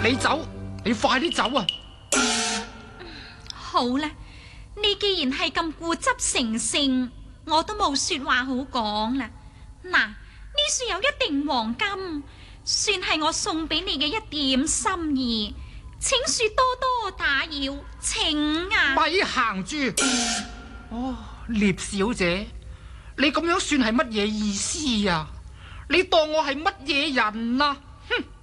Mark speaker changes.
Speaker 1: 你走，你快啲走啊！
Speaker 2: 好啦，你既然係咁固執成性，我都冇說話好講啦。嗱，呢處有一錠黃金，算係我送俾你嘅一點心意，請恕多多打擾，請啊！
Speaker 1: 咪行住！哦，聶小姐，你咁樣算係乜嘢意思啊？你當我係乜嘢人啊？哼！